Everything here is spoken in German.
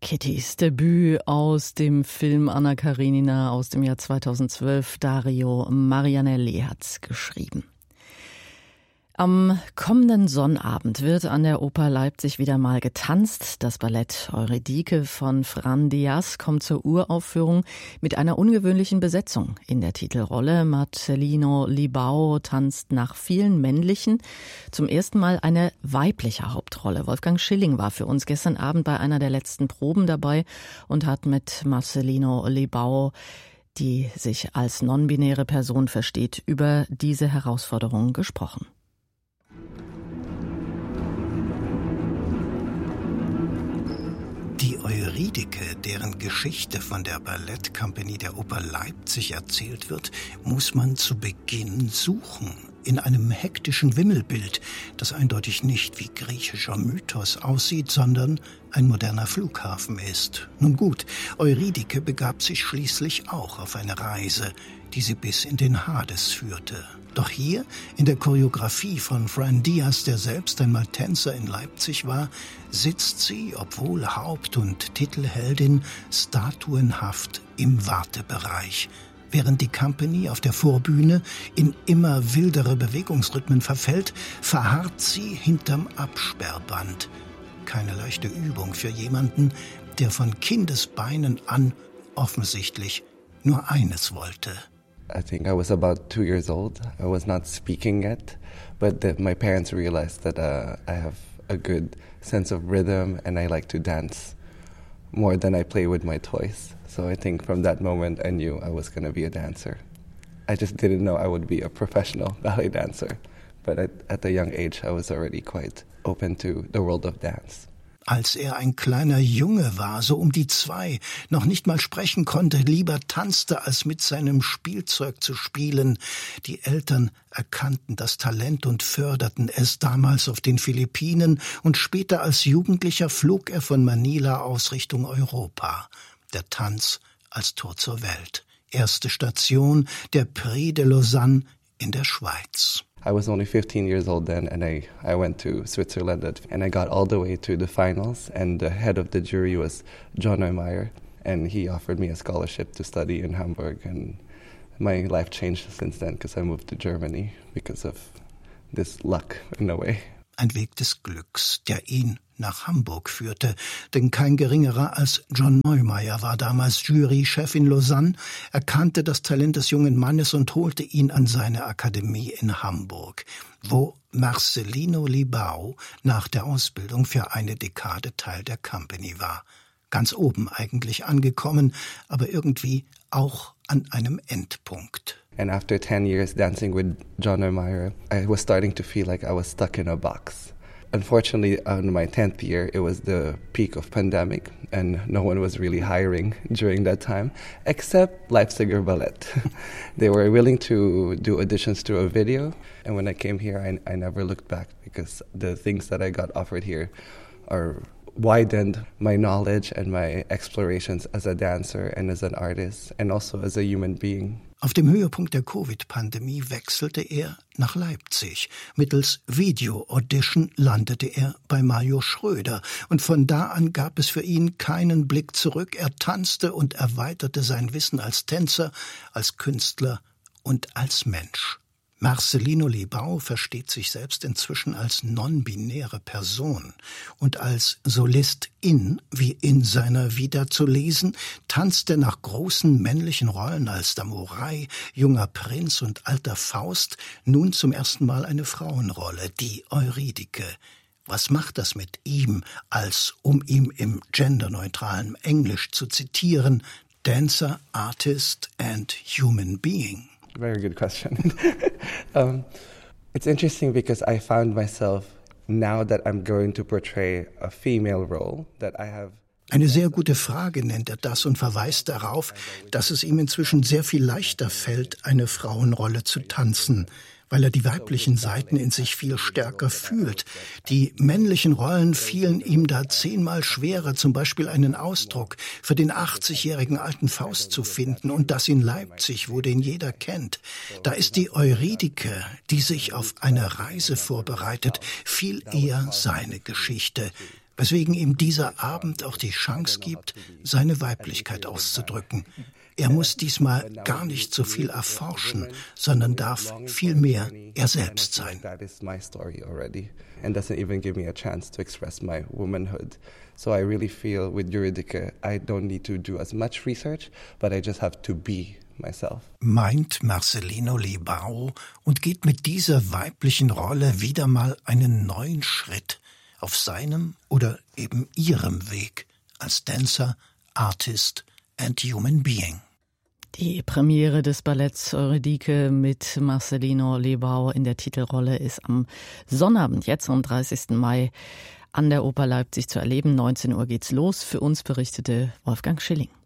Kittys Debüt aus dem Film Anna Karenina aus dem Jahr 2012. Dario Marianelli hat's geschrieben. Am kommenden Sonnabend wird an der Oper Leipzig wieder mal getanzt. Das Ballett Eurydike von Fran Diaz kommt zur Uraufführung mit einer ungewöhnlichen Besetzung in der Titelrolle. Marcellino Libau tanzt nach vielen männlichen zum ersten Mal eine weibliche Hauptrolle. Wolfgang Schilling war für uns gestern Abend bei einer der letzten Proben dabei und hat mit Marcellino Libau, die sich als non-binäre Person versteht, über diese Herausforderung gesprochen. Die Eurydike, deren Geschichte von der Ballettkompanie der Oper Leipzig erzählt wird, muss man zu Beginn suchen. In einem hektischen Wimmelbild, das eindeutig nicht wie griechischer Mythos aussieht, sondern ein moderner Flughafen ist. Nun gut, Eurydike begab sich schließlich auch auf eine Reise, die sie bis in den Hades führte. Doch hier, in der Choreografie von Fran Diaz, der selbst einmal Tänzer in Leipzig war, sitzt sie, obwohl Haupt- und Titelheldin, statuenhaft im Wartebereich. Während die Company auf der Vorbühne in immer wildere Bewegungsrhythmen verfällt, verharrt sie hinterm Absperrband. Keine leichte Übung für jemanden, der von Kindesbeinen an offensichtlich nur eines wollte. I think I was about 2 years old. I was not speaking yet, but my parents realized that I have a good sense of rhythm and I like to dance more than I play with my toys. So I think from that moment I knew I was going to be a dancer. I just didn't know I would be a professional ballet dancer. But at a young age I was already quite open to the world of dance. Als er ein kleiner Junge war, so um die 2, noch nicht mal sprechen konnte, lieber tanzte, als mit seinem Spielzeug zu spielen. Die Eltern erkannten das Talent und förderten es damals auf den Philippinen und später als Jugendlicher flog er von Manila aus Richtung Europa. Der Tanz als Tor zur Welt. Erste Station, der Prix de Lausanne in der Schweiz. I was only 15 years old then, and I went to Switzerland, and I got all the way to the finals, and the head of the jury was John Neumeier, and he offered me a scholarship to study in Hamburg, and my life changed since then because I moved to Germany because of this luck in a way. Ein Weg des Glücks, der ihn nach Hamburg führte, denn kein geringerer als John Neumeier war damals Jurychef in Lausanne, erkannte das Talent des jungen Mannes und holte ihn an seine Akademie in Hamburg, wo Marcellino Libau nach der Ausbildung für eine Dekade Teil der Company war. Ganz oben eigentlich angekommen, aber irgendwie auch an einem Endpunkt. And after 10 years dancing with John Neumeier, I was starting to feel like I was stuck in a box. Unfortunately, in my 10th year, it was the peak of pandemic, and no one was really hiring during that time, except Leipziger Ballet. They were willing to do auditions through a video, and when I came here, I never looked back because the things that I got offered here are widened my knowledge and my explorations as a dancer and as an artist and also as a human being. Auf dem Höhepunkt der Covid-Pandemie wechselte er nach Leipzig. Mittels Video-Audition landete er bei Mario Schröder. Und von da an gab es für ihn keinen Blick zurück. Er tanzte und erweiterte sein Wissen als Tänzer, als Künstler und als Mensch. Marcellino Libau versteht sich selbst inzwischen als non-binäre Person und als Solistin, wie in seiner Vita zu lesen, tanzt er nach großen männlichen Rollen als Samurai, junger Prinz und alter Faust nun zum ersten Mal eine Frauenrolle, die Eurydike. Was macht das mit ihm, als, um ihm im genderneutralen Englisch zu zitieren, Dancer, Artist and Human Being? Very good question. It's interesting because I found myself, now that I'm going to portray a female role, that I have... Eine sehr gute Frage nennt er das und verweist darauf, dass es ihm inzwischen sehr viel leichter fällt, eine Frauenrolle zu tanzen, weil er die weiblichen Seiten in sich viel stärker fühlt. Die männlichen Rollen fielen ihm da 10-mal schwerer, zum Beispiel einen Ausdruck für den 80-jährigen alten Faust zu finden und das in Leipzig, wo den jeder kennt. Da ist die Eurydike, die sich auf eine Reise vorbereitet, viel eher seine Geschichte. weswegen ihm dieser Abend auch die Chance gibt, seine Weiblichkeit auszudrücken. Er muss diesmal gar nicht so viel erforschen, sondern darf vielmehr er selbst sein. And doesn't even give me a chance to express my womanhood. So I really feel with Eurydice, I don't need to do as much research, but I just have to be myself. Meint Marcelino Libao und geht mit dieser weiblichen Rolle wieder mal einen neuen Schritt auf seinem oder eben ihrem Weg als Dancer, Artist and Human Being. Die Premiere des Balletts Eurydice mit Marcelino Libao in der Titelrolle ist am Sonnabend, jetzt am 30. Mai, an der Oper Leipzig zu erleben. 19 Uhr geht's los. Für uns berichtete Wolfgang Schilling.